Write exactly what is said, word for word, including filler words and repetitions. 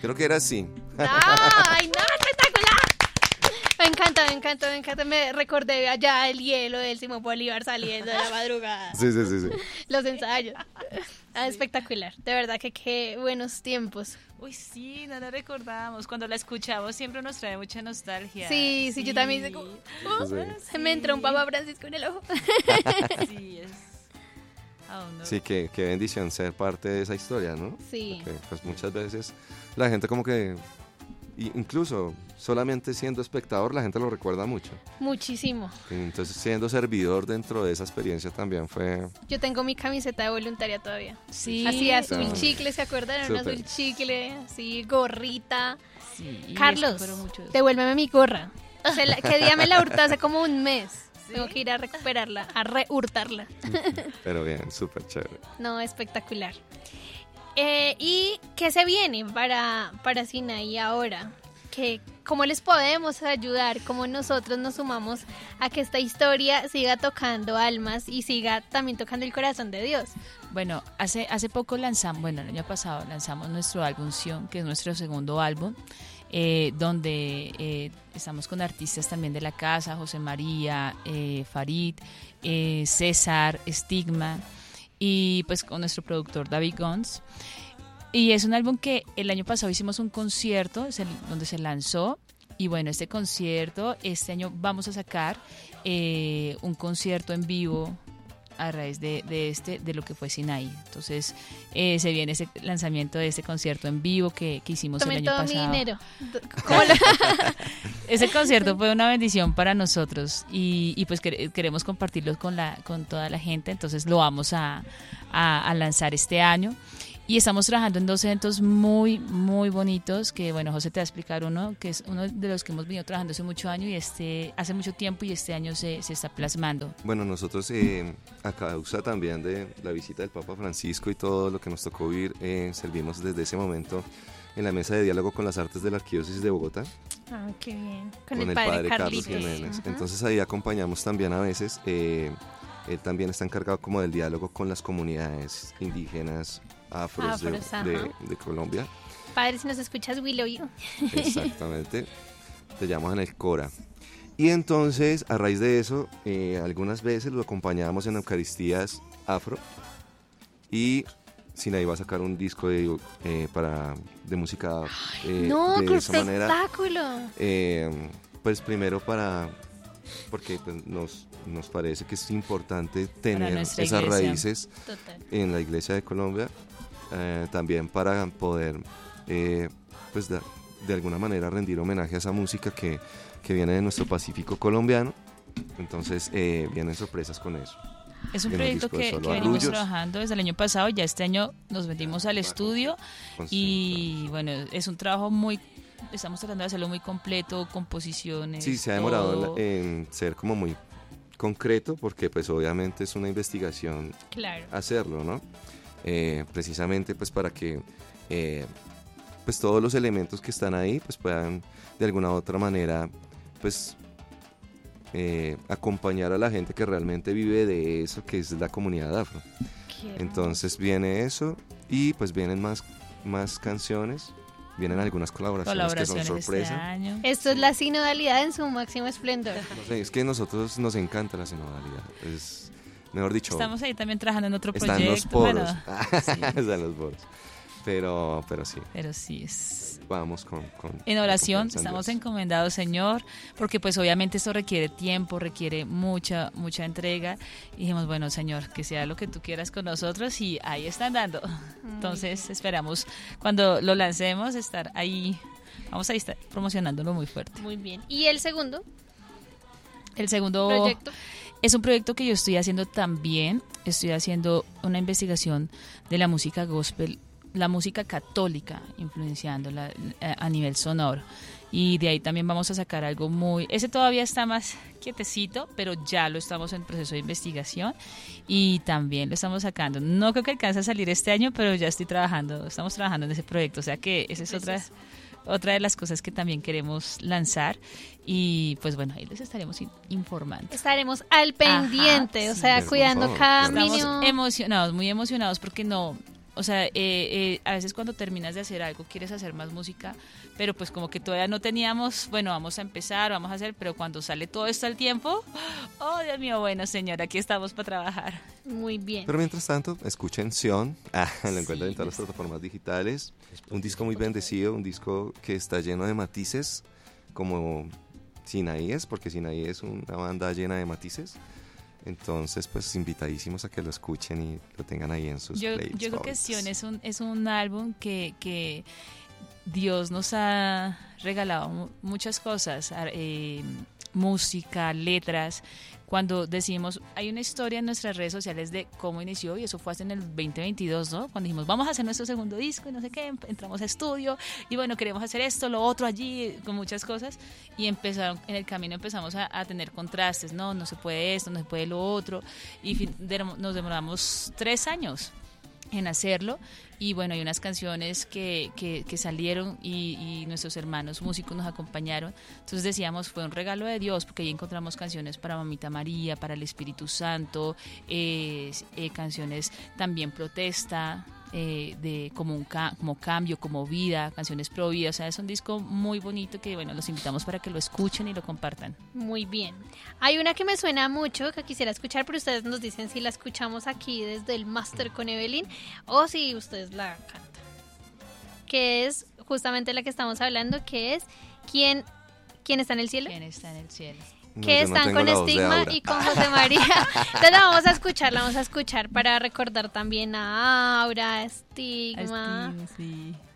Creo que era así. ¡Ay, no, espectacular! Me encanta, me encanta, me encanta. Me recordé allá el hielo del Simón Bolívar saliendo de la madrugada. Sí, sí, sí, sí. Los ensayos. Ah, espectacular. De verdad que qué buenos tiempos. Uy, sí, no la recordamos. Cuando la escuchamos siempre nos trae mucha nostalgia. Sí, sí, yo también sé como, oh, Sí. se me entró un Papa Francisco en el ojo. Sí, es... aún no. Sí, qué, qué bendición ser parte de esa historia, ¿no? Sí. Porque, pues muchas veces la gente como que, i- incluso solamente siendo espectador, la gente lo recuerda mucho. Muchísimo. Entonces, siendo servidor dentro de esa experiencia también fue... Yo tengo mi camiseta de voluntaria todavía. Sí. Así azul Claro. chicle, ¿se acuerdan? Era un Súper. azul chicle, así gorrita. Sí, y Carlos, eso fueron muchos. devuélveme mi gorra. Se la- ¿Qué día me la hurtó? Hace como un mes. Tengo que ir a recuperarla, a rehurtarla. Pero bien, súper chévere. No, espectacular. Eh, ¿Y qué se viene para, para Sinaí ahora? ¿Qué, ¿Cómo les podemos ayudar? ¿Cómo nosotros nos sumamos a que esta historia siga tocando almas y siga también tocando el corazón de Dios? Bueno, hace, hace poco lanzamos, bueno, el año pasado lanzamos nuestro álbum Sion, que es nuestro segundo álbum, eh, donde eh, estamos con artistas también de la casa, José María, eh, Farid, eh, César, Estigma, y pues con nuestro productor David Gons. Y es un álbum que el año pasado hicimos un concierto se- donde se lanzó, y bueno, este concierto, este año vamos a sacar eh, un concierto en vivo a raíz de, de este de lo que fue Sinaí. Entonces eh, se viene ese lanzamiento de este concierto en vivo que, que hicimos Tomen el año todo pasado. mi dinero. ¿Cómo lo- Ese concierto fue una bendición para nosotros y, y pues quer- queremos compartirlo con la con toda la gente, entonces lo vamos a, a, a lanzar este año. Y estamos trabajando en dos eventos muy, muy bonitos, que bueno, José te va a explicar uno, que es uno de los que hemos venido trabajando hace mucho año y este hace mucho tiempo y este año se, se está plasmando. Bueno, nosotros eh, a causa también de la visita del Papa Francisco y todo lo que nos tocó vivir, eh, servimos desde ese momento en la mesa de diálogo con las artes de la Arquidiócesis de Bogotá, Ah, qué bien. Con, con el padre, Carlos Carlitos. Jiménez. Ajá. Entonces ahí acompañamos también a veces, eh, él también está encargado como del diálogo con las comunidades indígenas afros, de- Afros, de, ajá. de Colombia. Padre, si nos escuchas, we love you. Exactamente, te llaman en el Cora. Y entonces, a raíz de eso, eh, algunas veces lo acompañábamos en Eucaristías afro y Sinaí va a sacar un disco de, eh, para, de música eh, No, de qué esa manera. espectáculo. Eh, pues primero para, porque pues, nos, nos parece que es importante tener nuestra esas iglesia. raíces Total. en la Iglesia de Colombia, eh, también para poder eh, pues de, de alguna manera rendir homenaje a esa música que, que viene de nuestro Pacífico colombiano. Entonces eh, vienen sorpresas con eso. Es un En el proyecto disco de que, Solo que venimos Arrullos. trabajando desde el año pasado, ya este año nos metimos al estudio Con- y bueno, es un trabajo muy, estamos tratando de hacerlo muy completo, composiciones. Sí, se ha demorado en, todo. la- en ser como muy concreto porque pues obviamente es una investigación Claro. hacerlo, ¿no? Eh, precisamente pues para que eh, pues todos los elementos que están ahí pues puedan de alguna u otra manera pues eh, acompañar a la gente que realmente vive de eso que es la comunidad afro. Qué hermoso. Entonces viene eso y pues vienen más, más canciones, vienen algunas colaboraciones, Colaboraciones que son este sorpresa. año. Esto es la sinodalidad en su máximo esplendor. No sé, es que a nosotros nos encanta la sinodalidad, es mejor dicho, Estamos ahí también trabajando en otro están proyecto. los poros, bueno, sí, están los poros, pero, pero sí, pero sí es. vamos con, con En oración, con Dios. estamos encomendados, Señor, porque pues obviamente esto requiere tiempo, requiere mucha, mucha entrega. Y dijimos, bueno, Señor, que sea lo que tú quieras con nosotros y ahí están dando. Entonces esperamos cuando lo lancemos estar ahí, vamos a estar promocionándolo muy fuerte. Muy bien. ¿Y el segundo El segundo proyecto? es un proyecto que yo estoy haciendo también, estoy haciendo una investigación de la música gospel, la música católica, influenciándola eh, a nivel sonoro. Y de ahí también vamos a sacar algo muy... Ese todavía está más quietecito, pero ya lo estamos en proceso de investigación y también lo estamos sacando. No creo que alcance a salir este año, pero ya estoy trabajando, estamos trabajando en ese proyecto. O sea que esa es otra, otra de las cosas que también queremos lanzar. Y pues bueno, ahí les estaremos in- informando. Estaremos al pendiente, Ajá, o sí. sea, Pero, por cuidando favor, cada claro. Estamos mínimo. emocionados, muy emocionados porque no, o sea, eh, eh, a veces cuando terminas de hacer algo quieres hacer más música, pero pues como que todavía no teníamos, bueno, vamos a empezar, vamos a hacer, pero cuando sale todo esto al tiempo, oh Dios mío, bueno señora, aquí estamos para trabajar. Muy bien. Pero mientras tanto, escuchen Sion, ah, lo encuentran Sí, en todas las plataformas digitales, un disco muy bendecido, un disco que está lleno de matices, como Sinaí es, porque Sinaí es una banda llena de matices. Entonces, pues invitadísimos a que lo escuchen y lo tengan ahí en sus Yo, playlists yo creo que favoritas. Sion es un, es un álbum que, que Dios nos ha regalado mu- muchas cosas, a- eh, música, letras. Cuando decimos, hay una historia en nuestras redes sociales de cómo inició, y eso fue hace en el veinte veintidós, ¿no? Cuando dijimos, vamos a hacer nuestro segundo disco y no sé qué, entramos a estudio y bueno, queremos hacer esto, lo otro allí, con muchas cosas, y empezaron, en el camino empezamos a, a tener contrastes, no, no se puede esto, no se puede lo otro, y fin- de- nos demoramos tres años en hacerlo, y bueno, hay unas canciones que, que, que salieron y, y nuestros hermanos músicos nos acompañaron, entonces decíamos, fue un regalo de Dios, porque ahí encontramos canciones para Mamita María, para el Espíritu Santo, eh, eh, canciones también protesta, eh, de como un ca- como cambio, como vida, canciones pro vida, o sea, es un disco muy bonito que bueno, los invitamos para que lo escuchen y lo compartan. Muy bien. Hay una que me suena mucho, que quisiera escuchar, pero ustedes nos dicen si la escuchamos aquí desde el Máster con Evelyn o si ustedes la cantan. Que es justamente la que estamos hablando, que es ¿Quién, quién está en el cielo? ¿Quién está en el cielo? No, Que yo no están tengo con la voz de Estigma Aura. y con José María. Entonces la vamos a escuchar, la vamos a escuchar para recordar también a Aura, a Estigma. Así, sí.